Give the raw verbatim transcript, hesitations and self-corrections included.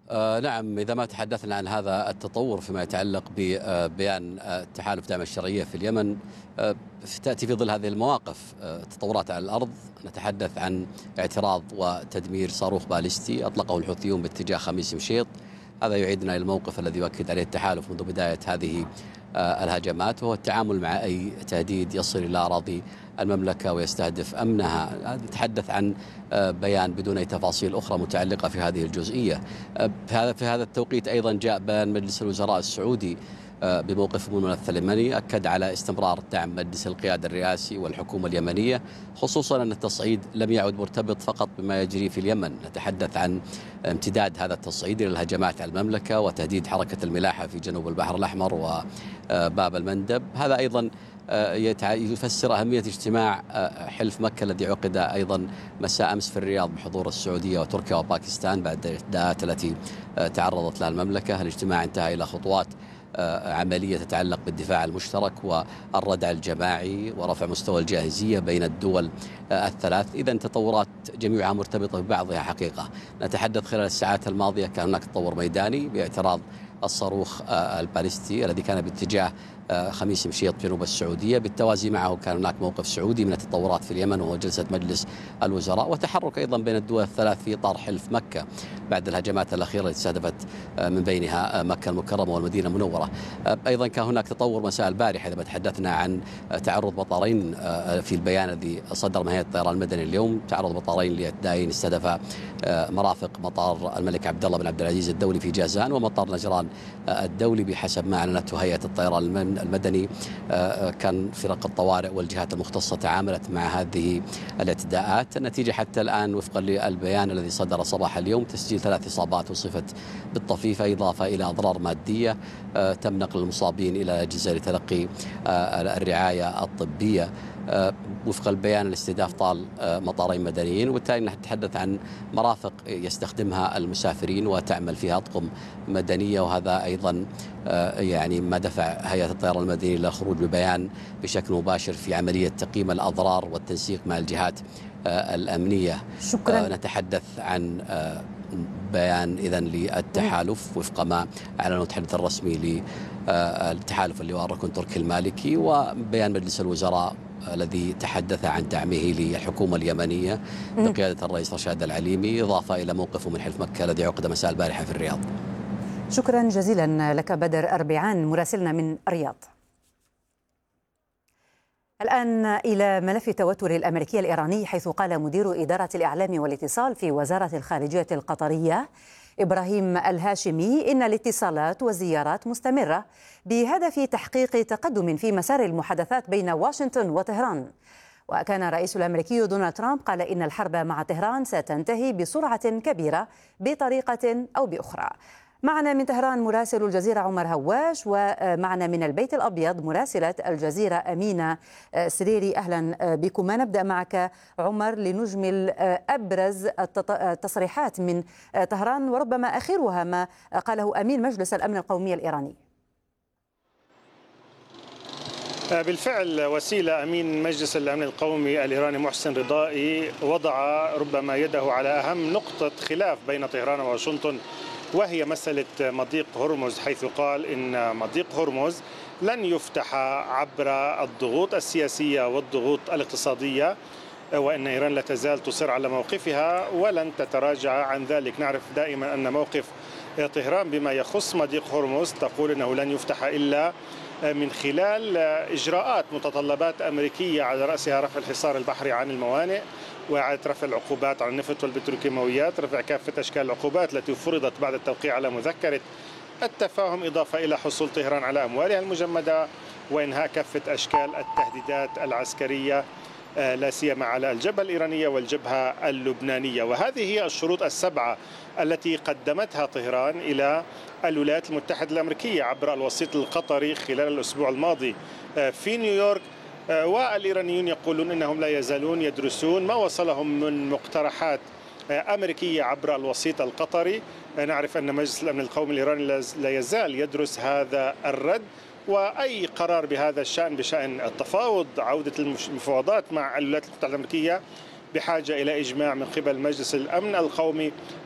آه نعم، إذا ما تحدثنا عن هذا التطور فيما يتعلق ببيان آه تحالف دعم الشرعية في اليمن، آه تأتي في ظل هذه المواقف آه تطورات على الأرض. نتحدث عن اعتراض وتدمير صاروخ باليستي أطلقه الحوثيون باتجاه خميس مشيط. هذا يعيدنا إلى الموقف الذي يؤكد عليه التحالف منذ بداية هذه آه الهجمات، وهو التعامل مع أي تهديد يصل إلى أراضي المملكة ويستهدف أمنها. نتحدث عن بيان بدون أي تفاصيل أخرى متعلقة في هذه الجزئية. في هذا التوقيت أيضا جاء بيان مجلس الوزراء السعودي بموقف الممثل اليمني، أكد على استمرار دعم مجلس القيادة الرئاسي والحكومة اليمنية، خصوصا أن التصعيد لم يعد مرتبط فقط بما يجري في اليمن. نتحدث عن امتداد هذا التصعيد إلى الهجمات على المملكة وتهديد حركة الملاحة في جنوب البحر الأحمر وباب المندب. هذا أيضا يفسر أهمية اجتماع حلف مكة الذي عقد أيضا مساء أمس في الرياض بحضور السعودية وتركيا وباكستان بعد الإعداءات التي تعرضت لها المملكة. الاجتماع انتهى إلى خطوات عملية تتعلق بالدفاع المشترك والردع الجماعي ورفع مستوى الجاهزية بين الدول الثلاث. إذا تطورات جميعها مرتبطة ببعضها حقيقة. نتحدث خلال الساعات الماضية كان هناك تطور ميداني باعتراض الصاروخ الباليستي الذي كان باتجاه خميس مشيط جنوب السعودية. بالتوازي معه كان هناك موقف سعودي من التطورات في اليمن وهو جلسة مجلس الوزراء، وتحرك أيضا بين الدول الثلاث في إطار حلف مكة بعد الهجمات الأخيرة التي استهدفت من بينها مكة المكرمة والمدينة المنورة. أيضا كان هناك تطور مساء البارحة إذا تحدثنا عن تعرض مطارين في البيان الذي صدر من هيئة الطيران المدني اليوم. تعرض مطارين لاعتداءين استهدف مرافق مطار الملك عبد الله بن عبد العزيز الدولي في جازان ومطار نجران الدولي بحسب ما أعلنته هيئة الطيران المدني. كان فرق الطوارئ والجهات المختصة تعاملت مع هذه الاعتداءات. النتيجة حتى الآن وفقا للبيان الذي صدر صباح اليوم تسجيل ثلاث إصابات وصفت بالطفيفة إضافة إلى أضرار مادية. تم نقل المصابين إلى الأجهزة لتلقي الرعاية الطبية. وفق البيان الاستهداف طال مطارين مدنيين، وبالتالي نتحدث عن مرافق يستخدمها المسافرين وتعمل فيها أطقم مدنية، وهذا أيضا يعني ما دفع هيئة الطيران المدني إلى الخروج ببيان بشكل مباشر في عملية تقييم الأضرار والتنسيق مع الجهات الأمنية. شكرا. نتحدث عن بيان إذن للتحالف وفق ما أعلنه المتحدث الرسمي للتحالف اللي هو الركن تركي المالكي، وبيان مجلس الوزراء الذي تحدث عن دعمه للحكومة اليمنية بقيادة الرئيس رشاد العليمي، إضافة إلى موقفه من حلف مكة الذي عقد مساء البارحة في الرياض. شكرا جزيلا لك بدر أربعان مراسلنا من الرياض. الآن إلى ملف التوتر الأمريكي الإيراني، حيث قال مدير إدارة الإعلام والاتصال في وزارة الخارجية القطرية إبراهيم الهاشمي إن الاتصالات والزيارات مستمرة بهدف تحقيق تقدم في مسار المحادثات بين واشنطن وطهران. وكان الرئيس الأمريكي دونالد ترامب قال إن الحرب مع طهران ستنتهي بسرعة كبيرة بطريقة أو بأخرى. معنا من طهران مراسل الجزيرة عمر هواش، ومعنا من البيت الأبيض مراسلة الجزيرة أمينة سريري. أهلا بكم. نبدأ معك عمر لنجمل أبرز التصريحات من طهران، وربما آخرها ما قاله أمين مجلس الأمن القومي الإيراني. بالفعل وسيلة أمين مجلس الأمن القومي الإيراني محسن رضائي وضع ربما يده على أهم نقطة خلاف بين طهران وواشنطن، وهي مسألة مضيق هرمز، حيث قال إن مضيق هرمز لن يفتح عبر الضغوط السياسية والضغوط الاقتصادية، وإن إيران لا تزال تصر على موقفها ولن تتراجع عن ذلك. نعرف دائما أن موقف طهران بما يخص مضيق هرمز تقول أنه لن يفتح إلا من خلال إجراءات متطلبات أمريكية على رأسها رفع الحصار البحري عن الموانئ وإعادة رفع العقوبات على النفط والبتروكيماويات، رفع كافة أشكال العقوبات التي فرضت بعد التوقيع على مذكرة التفاهم، إضافة إلى حصول طهران على أموالها المجمدة وإنهاء كافة أشكال التهديدات العسكرية لا سيما على الجبهة الإيرانية والجبهة اللبنانية. وهذه هي الشروط السبعة التي قدمتها طهران إلى الولايات المتحدة الأمريكية عبر الوسيط القطري خلال الأسبوع الماضي في نيويورك. والإيرانيون يقولون أنهم لا يزالون يدرسون ما وصلهم من مقترحات أمريكية عبر الوسيط القطري. نعرف أن مجلس الأمن القومي الإيراني لا يزال يدرس هذا الرد، وأي قرار بهذا الشأن بشأن التفاوض عودة المفاوضات مع الولايات المتحدة الأمريكية بحاجة إلى إجماع من قبل مجلس الأمن القومي